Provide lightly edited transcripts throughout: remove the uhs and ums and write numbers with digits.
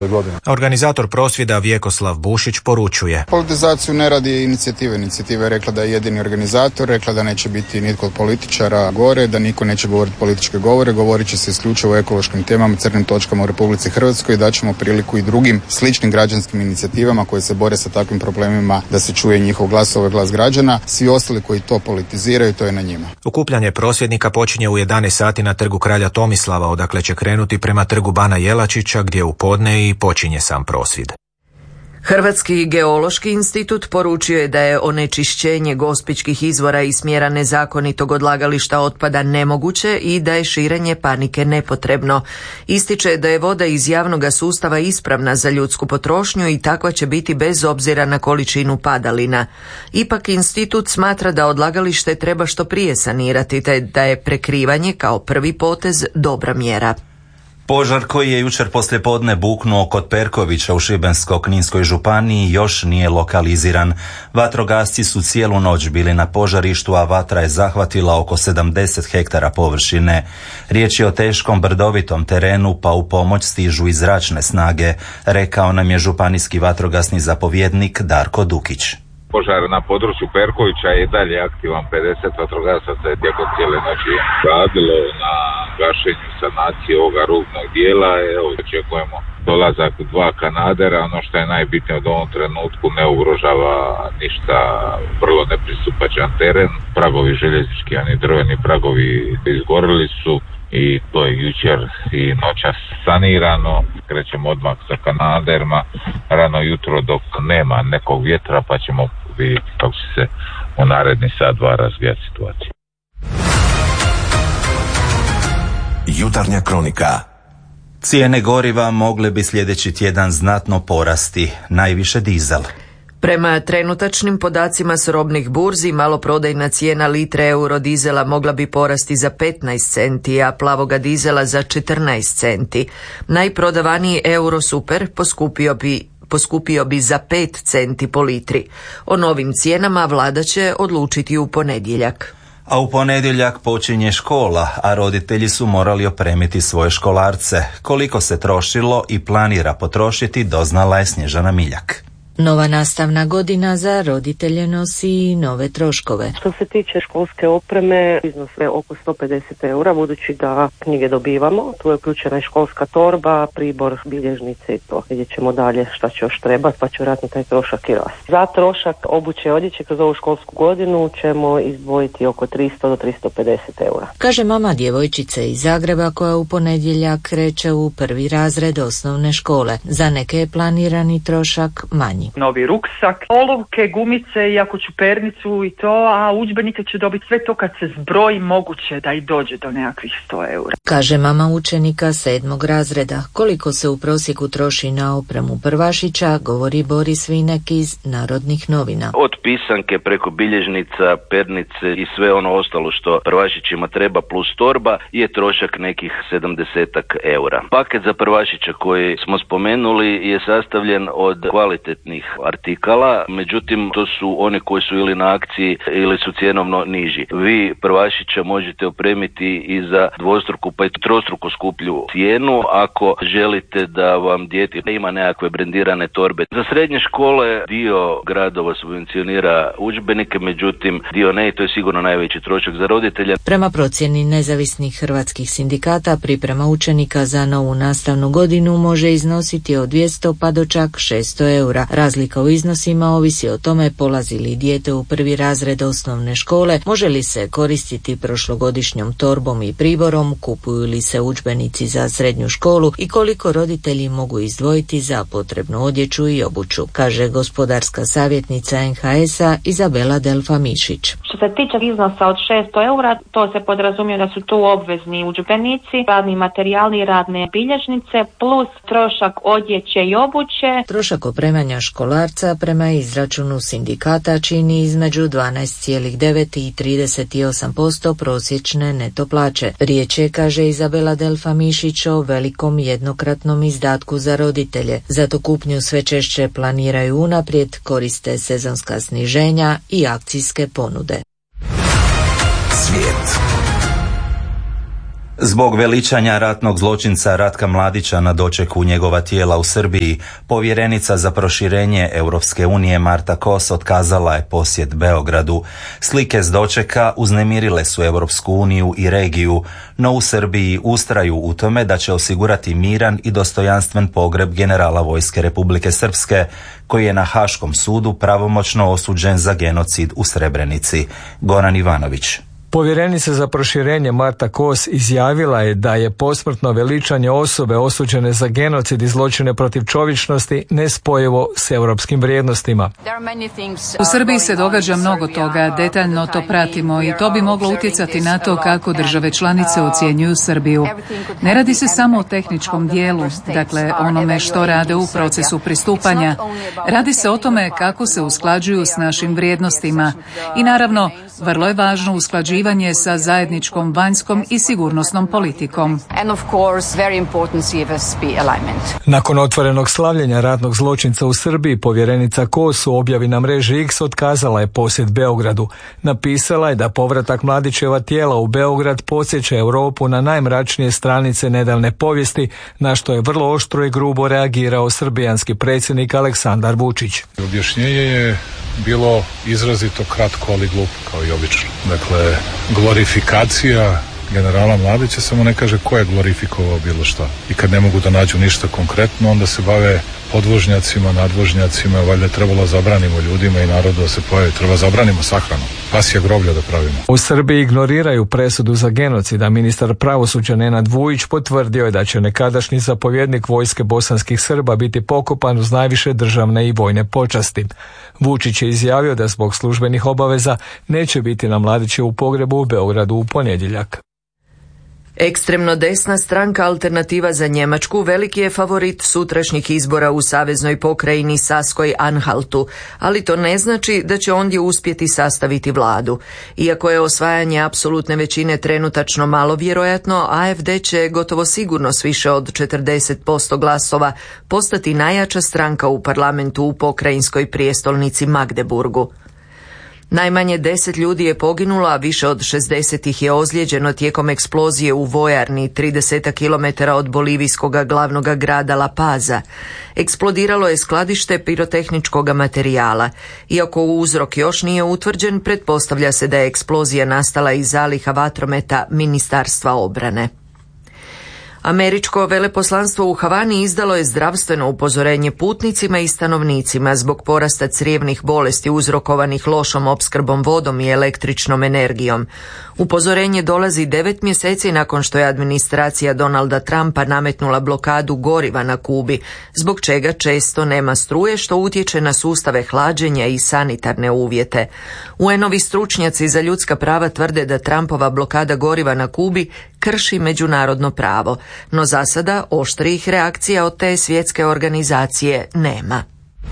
godine. Organizator prosvjeda Vjekoslav Bušić poručuje: Politizaciju ne radi inicijative. Inicijativa je rekla da je jedini organizator, rekla da neće biti nitko od političara gore, da niko neće govoriti političke govore, govorit će se isključivo o ekološkim temama, crnim točkama u Republici Hrvatskoj i daćemo priliku i drugim sličnim građanskim inicijativama koje se bore sa takvim problemima da se čuje njihov glas, ovaj glas građana. Svi ostali koji to politiziraju, to je na njima. Okupljanje prosvjednika počinje u 11 sati na trgu Kralja Tomislava, odakle će krenuti prema trgu Bana Jelačića, gdje u podne i počinje sam prosvjed. Hrvatski geološki institut poručio je da je onečišćenje gospićkih izvora i smjera nezakonitog odlagališta otpada nemoguće i da je širenje panike nepotrebno. Ističe da je voda iz javnog sustava ispravna za ljudsku potrošnju i takva će biti bez obzira na količinu padalina. Ipak institut smatra da odlagalište treba što prije sanirati, te da je prekrivanje kao prvi potez dobra mjera. Požar koji je jučer poslijepodne buknuo kod Perkovića u Šibensko-kninskoj županiji još nije lokaliziran. Vatrogasci su cijelu noć bili na požarištu, a vatra je zahvatila oko 70 hektara površine. Riječ je o teškom brdovitom terenu, pa u pomoć stižu i zračne snage, rekao nam je županijski vatrogasni zapovjednik Darko Dukić. Požar na području Perkovića je i dalje aktivan, 50 vatrogasaca je tijekom cijele noći radilo na gašenju sanacije ovoga rubnog dijela. Evo, očekujemo dolazak 2 kanadera. Ono što je najbitnije od ovom trenutku, ne ugrožava ništa, vrlo nepristupačan teren. Pragovi željeznički, ani drveni pragovi izgorili su i to je jučer i noćas sanirano. Krećemo odmah sa kanaderima rano jutro dok nema nekog vjetra, pa ćemo vidjeti kako će se u naredni sat, 2 razvijati situacija. Jutarnja kronika. Cijene goriva mogle bi sljedeći tjedan znatno porasti, najviše dizel. Prema trenutačnim podacima s robnih burzi, maloprodajna cijena litre eurodizela mogla bi porasti za 15 centi, a plavoga dizela za 14 centi. Najprodavaniji Eurosuper poskupio bi za 5 centi po litri. O novim cijenama vlada će odlučiti u ponedjeljak. A u ponedjeljak počinje škola, a roditelji su morali opremiti svoje školarce. Koliko se trošilo i planira potrošiti, doznala je Snježana Miljak. Nova nastavna godina za roditelje nosi i nove troškove. Što se tiče školske opreme, iznos je oko 150 eura, budući da knjige dobivamo. Tu je uključena i školska torba, pribor, bilježnice i to. Vidjet ćemo dalje šta će još trebati, pa će vjerojatno taj trošak i rasti. Za trošak obuće i odjeće kroz ovu školsku godinu ćemo izdvojiti oko 300 do 350 eura. Kaže mama djevojčice iz Zagreba koja u ponedjeljak kreće u 1. razred osnovne škole. Za neke je planirani trošak manji. Novi ruksak, olovke, gumice i ako ću pernicu i to, a udžbenike ću dobiti, sve to kad se zbroji moguće da i dođe do nekakvih 100 eura. Kaže mama učenika 7. razreda. Koliko se u prosjeku troši na opremu prvašića, govori Boris Vinek iz Narodnih novina. Od pisanke preko bilježnica, pernice i sve ono ostalo što prvašićima treba plus torba je trošak nekih 70 eura. Paket za prvašića koji smo spomenuli je sastavljen od kvalitetnih artikala, međutim to su one koji su ili na akciji ili su cjenovno niži. Vi prvašića možete opremiti i za dvostruku pa i trostruku skuplju cijenu ako želite da vam dijete ima nekakve brendirane torbe. Za srednje škole dio gradova subvencionira udžbenike, međutim dio ne i to je sigurno najveći trošak za roditelja. Prema procjeni nezavisnih hrvatskih sindikata, priprema učenika za novu nastavnu godinu može iznositi od 200 pa do čak 600 eura. Razlika u iznosima ovisi o tome polazi li dijete u 1. razred osnovne škole, može li se koristiti prošlogodišnjom torbom i priborom, kupuju li se udžbenici za srednju školu i koliko roditelji mogu izdvojiti za potrebnu odjeću i obuću, kaže gospodarska savjetnica NHS-a Izabela Delfa Mišić. Što se tiče iznosa od 600 eura, to se podrazumijeva da su tu obvezni udžbenici, radni materijali i radne bilježnice, plus trošak odjeće i obuće. Trošak opremanja školarca prema izračunu sindikata čini između 12,9 i 38% prosječne neto plaće. Riječ je, kaže Izabela Delfa Mišić, o velikom jednokratnom izdatku za roditelje. Zato kupnju sve češće planiraju unaprijed, koriste sezonska sniženja i akcijske ponude. Svijet. Zbog veličanja ratnog zločinca Ratka Mladića na dočeku njegova tijela u Srbiji, povjerenica za proširenje Europske unije Marta Kos otkazala je posjet Beogradu. Slike s dočeka uznemirile su Europsku uniju i regiju, no u Srbiji ustraju u tome da će osigurati miran i dostojanstven pogreb generala Vojske Republike Srpske, koji je na Haškom sudu pravomoćno osuđen za genocid u Srebrenici. Goran Ivanović. Povjerenica za proširenje Marta Kos izjavila je da je posmrtno veličanje osobe osuđene za genocid i zločine protiv čovječnosti nespojivo s europskim vrijednostima. U Srbiji se događa mnogo toga, detaljno to pratimo i to bi moglo utjecati na to kako države članice ocjenjuju Srbiju. Ne radi se samo o tehničkom dijelu, dakle onome što rade u procesu pristupanja. Radi se o tome kako se usklađuju s našim vrijednostima i naravno vrlo je važno usklađivanje sa zajedničkom vanjskom i sigurnosnom politikom. Nakon otvorenog slavljenja ratnog zločinca u Srbiji, povjerenica Kos u objavi na mreži X otkazala je posjet Beogradu. Napisala je da povratak Mladićeva tijela u Beograd podsjeća Europu na najmračnije stranice nedavne povijesti, na što je vrlo oštro i grubo reagirao srbijanski predsjednik Aleksandar Vučić. Objašnjenje je bilo izrazito kratko, ali glupo, kao i obično. Dakle, glorifikacija generala Mladića, samo ne kaže ko je glorifikovao bilo šta. I kad ne mogu da nađu ništa konkretno, onda se bave podvožnjacima, nadvožnjacima, valjda je trebalo zabranimo ljudima i narodu da se pojavi. Treba zabranimo sahranu. Pasja groblja da pravimo. U Srbiji ignoriraju presudu za genocid, a ministar pravosuđa Nenad Vujić potvrdio je da će nekadašnji zapovjednik vojske bosanskih Srba biti pokopan uz najviše državne i vojne počasti. Vučić je izjavio da zbog službenih obaveza neće biti na Mladićevu pogrebu u Beogradu u ponedjeljak. Ekstremno desna stranka Alternativa za Njemačku veliki je favorit sutrašnjih izbora u saveznoj pokrajini Saskoj-Anhaltu, ali to ne znači da će ondje uspjeti sastaviti vladu. Iako je osvajanje apsolutne većine trenutačno malo vjerojatno, AfD će gotovo sigurno s više od 40% glasova postati najjača stranka u parlamentu u pokrajinskoj prijestolnici Magdeburgu. Najmanje 10 ljudi je poginulo, a više od 60 ih je ozlijeđeno tijekom eksplozije u vojarni 30 km od bolivijskog glavnog grada La Paza. Eksplodiralo je skladište pirotehničkog materijala. Iako uzrok još nije utvrđen, pretpostavlja se da je eksplozija nastala iz zaliha vatrometa Ministarstva obrane. Američko veleposlanstvo u Havani izdalo je zdravstveno upozorenje putnicima i stanovnicima zbog porasta crijevnih bolesti uzrokovanih lošom opskrbom vodom i električnom energijom. Upozorenje dolazi 9 mjeseci nakon što je administracija Donalda Trumpa nametnula blokadu goriva na Kubi, zbog čega često nema struje, što utječe na sustave hlađenja i sanitarne uvjete. UN-ovi stručnjaci za ljudska prava tvrde da Trumpova blokada goriva na Kubi krši međunarodno pravo, no za sada oštrijih reakcija od te svjetske organizacije nema.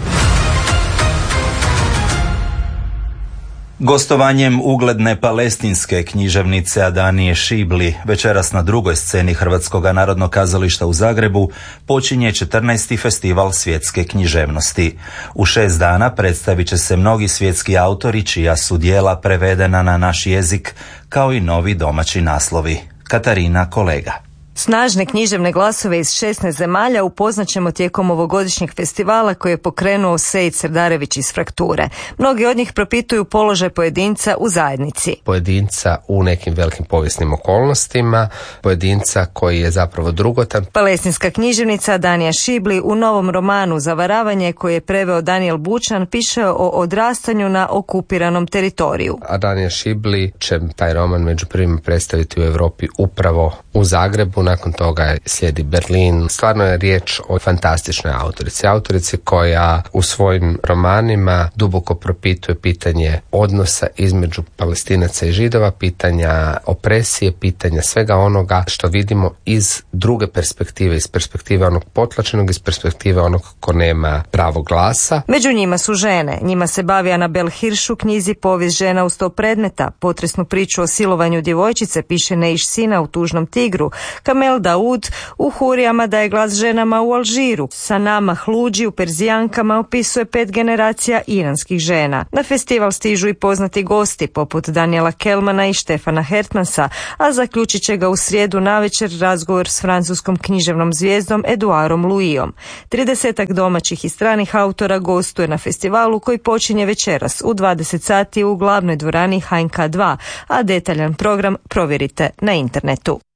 Gostovanjem ugledne palestinske književnice Adanije Šibli večeras na drugoj sceni Hrvatskog narodnog kazališta u Zagrebu počinje 14. festival svjetske književnosti. U 6 dana predstavit će se mnogi svjetski autori čija su djela prevedena na naš jezik, kao i novi domaći naslovi. Katarina Kolega. Snažne književne glasove iz 16 zemalja upoznaćemo tijekom ovogodišnjeg festivala koji je pokrenuo Sejid Srdarević iz Frakture. Mnogi od njih propituju položaj pojedinca u zajednici. Pojedinca u nekim velikim povijesnim okolnostima, pojedinca koji je zapravo drugotan. Palestinska književnica Adanija Šibli u novom romanu Zavaravanje, koji je preveo Daniel Bučan, piše o odrastanju na okupiranom teritoriju. Adanija Šibli će taj roman među prvima predstaviti u Europi upravo u Zagrebu. Nakon toga slijedi Berlin. Stvarno je riječ o fantastičnoj autorici koja u svojim romanima duboko propituje pitanje odnosa između Palestinaca i Židova, pitanja opresije, pitanja svega onoga što vidimo iz druge perspektive, iz perspektive onog potlačenog, iz perspektive onog ko nema pravo glasa. Među njima su žene. Njima se bavi Anabel Hirš u knjizi Povijest žena u 100 predmeta. Potresnu priču o silovanju djevojčice piše Neiš Sina u Tužnom tigru. Kamel Daoud u Hurijama daje glas ženama u Alžiru. Sanama Hluđi u Perzijankama opisuje 5 generacija iranskih žena. Na festival stižu i poznati gosti poput Daniela Kelmana i Štefana Hertmansa, a zaključit će ga u srijedu navečer razgovor s francuskom književnom zvijezdom Eduardom Louisom. 30 domaćih i stranih autora gostuje na festivalu koji počinje večeras u 20 sati u glavnoj dvorani HNK 2, a detaljan program provjerite na internetu.